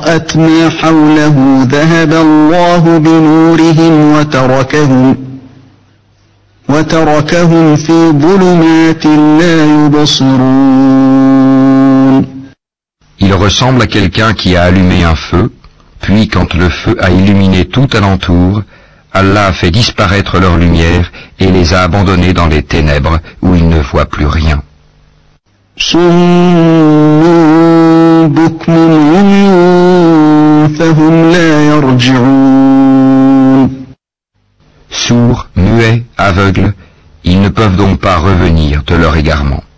أضاءت ما حوله ذهب الله بنورهم وتركهم في ظلمات لا يبصرون. Il ressemble à quelqu'un qui a allumé un feu, puis quand le feu a illuminé tout alentour, Allah a fait disparaître leur lumière et les a abandonnés dans les ténèbres où ils ne voient plus rien. Sourds, muets, aveugles, ils ne peuvent donc pas revenir de leur égarement.